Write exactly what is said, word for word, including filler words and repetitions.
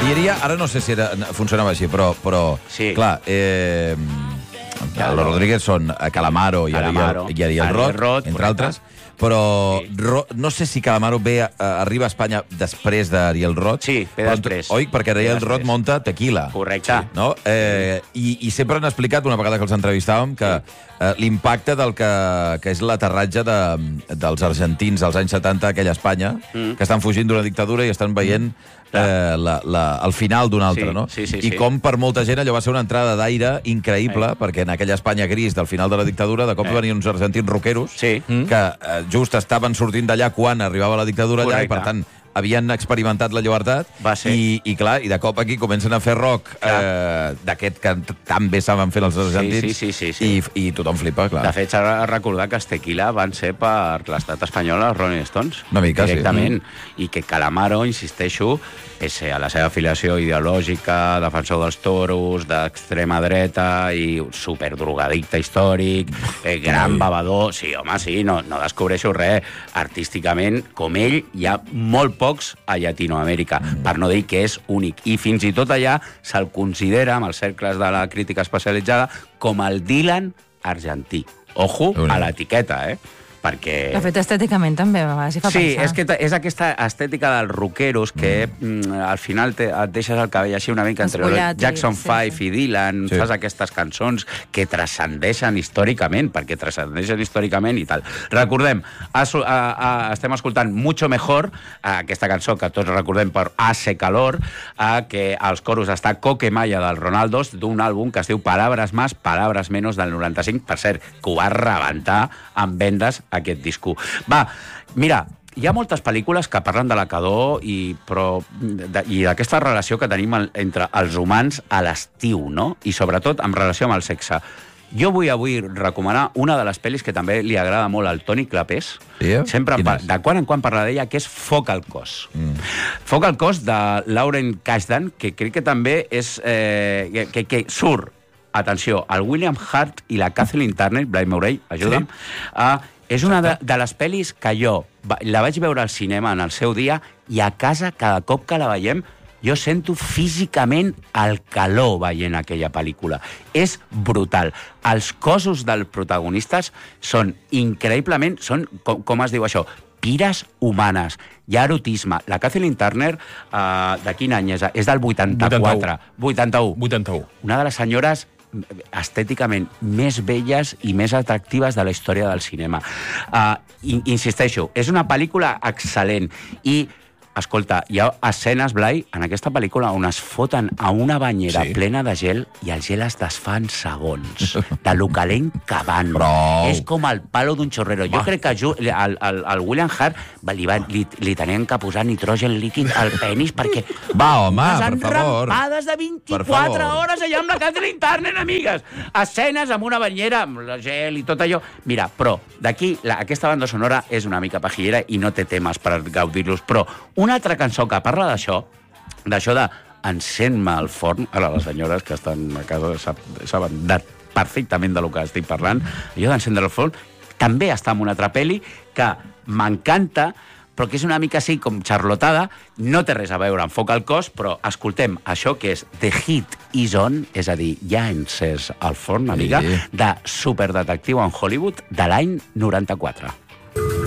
Hi havia, ara no sé si era, funcionava així, però, però Sí. clar, eh, els Rodríguez són Calamaro i Calamaro, Ariel, i Ariel Ariel Roth, Roth, entre correcte. altres, però Sí. Ro, no sé si Calamaro ve, a, arriba a Espanya després d'Ariel Roth. Sí, ve però, després. Oi? Perquè Ariel Ve Roth després. monta Tequila. Correcte. No? Eh, i, I sempre han explicat, una vegada que els entrevistàvem, que eh, l'impacte del que, que és l'aterratge de, dels argentins als anys setanta a aquella Espanya, mm. que estan fugint d'una dictadura i estan veient eh, la, la, el final d'una altra, Sí, no? sí, sí, I sí. com per molta gent allò va ser una entrada d'aire increïble, eh. perquè en aquella Espanya gris del final de la dictadura, de cop eh. venien uns argentins roqueros Sí. que eh, just estaven sortint d'allà quan arribava la dictadura allà, Correcte. i per tant havien experimentat la llibertat, Va ser. i, i clar, i de cop aquí comencen a fer rock eh, d'aquest que tan bé saben fer els argentins, sí, sí, sí, sí. I, i tothom flipa, clar. De fet, s'ha de recordar que els Tequila van ser per l'estat espanyol els Rolling Stones. Una mica, sí. Directament. I que Calamaro, insisteixo, pese a la seva afiliació ideològica, defensor dels toros, d'extrema dreta i superdrogadicte històric, eh, gran Ai. bevedor... Sí, home, sí, no, no descobreixo res. Artísticament, com ell, hi ha molt pocs a Llatinoamèrica, mm. per no dir que és únic. I fins i tot allà se'l considera, amb els cercles de la crítica especialitzada, com el Dylan argentí. Ojo a l'etiqueta, eh? Perquè... De fet, estèticament també, a vegades hi fa Sí, pensar. és, que és aquesta estètica dels rockeros que mm. al final te, et deixes el cabell així una mica entre Escollat, Jackson sí, Five sí. i Dylan, Sí. fas aquestes cançons que transcendeixen històricament, perquè transcendeixen històricament i tal. Recordem, a, a, a, estem escoltant Mucho Mejor, a, aquesta cançó que tots recordem per Hace Calor, a, que als coros està Coque Maya del Ronaldos, d'un àlbum que es diu Palabras Más, Palabras Menos del noranta-cinc, per cert, que ho va rebentar en vendes aquest disco. Va, mira, hi ha moltes pel·lícules que parlen de la cadó i, però, de, i d'aquesta relació que tenim el, entre els humans a l'estiu, no? I sobretot en relació amb el sexe. Jo vull avui recomanar una de les pel·lis que també li agrada molt al Toni Clapés. Sí? Sempre Quina par, és? de quan en quan parla d'ella, que és Focal Cos. Mm. Focal Cos de Lauren Kasdan, que crec que també és... Eh, que, que, que surt, atenció, el William Hurt i la Kathleen Turner, Bly Murray, ajuda'm, sí. uh, és una de, de les pel·lis que jo va, la vaig veure al cinema en el seu dia i a casa, cada cop que la veiem, jo sento físicament el calor veient aquella pel·lícula. És brutal. Els cossos dels protagonistes són increïblement... Són, com, com es diu això? Pires humanes. Hi ha erotisme. La Kathleen Turner, uh, de quin any és? És del vuitanta-quatre. vuitanta-u. vuitanta-u. Una de les senyores estèticament més belles i més atractives de la història del cinema. Uh, insisteixo, és una pel·lícula excel·lent i escolta, hi ha escenes, Blai, en aquesta pel·lícula on es foten a una banyera Sí. plena de gel i el gel es desfà en segons. De lo calent que van. Prou. És com el palo d'un xorrero. Jo crec que ju- el, el, el William Hurt va, li, va, li, li tenien que posar nitrogen líquid al penis perquè... Va, home, unes per favor. enrampades de Per vint-i-quatre favor. hores allà amb la Kathleen Turner, amigues. Escenes amb una banyera, amb la gel i tot allò. Mira, però d'aquí, la- aquesta banda sonora és una mica pajillera i no té temes per gaudir-los, però una altra cançó que parla d'això, d'això de encén-me el forn, ara les senyores que estan a casa sap, saben de, perfectament de lo que estic parlant, allò d'encendre el forn, també està en una altra pel·li que m'encanta, però que és una mica així com xarlotada, no té res a veure amb Focal Cos, però escoltem això que és The Heat is On, és a dir, ja encès el forn, amiga, Sí. de Superdetectiu en Hollywood de l'any noranta-quatre.